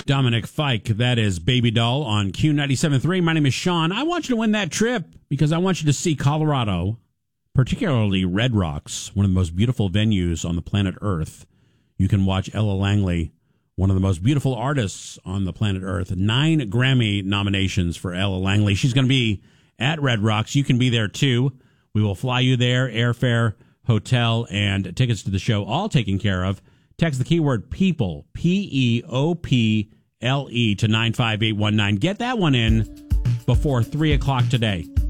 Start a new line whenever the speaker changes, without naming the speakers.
Dominic Fike, that is Baby Doll on Q97.3. My name is Sean. I want you to win that trip because I want you to see Colorado, particularly Red Rocks, one of the most beautiful venues on the planet Earth. You can watch Ella Langley, one of the most beautiful artists on the planet Earth. 9 Grammy nominations for Ella Langley. She's going to be at Red Rocks. You can be there too. We will fly you there, airfare, hotel, and tickets to the show, all taken care of. Text the keyword PEOPLE, PEOPLE, to 95819. Get that one in before 3 o'clock today.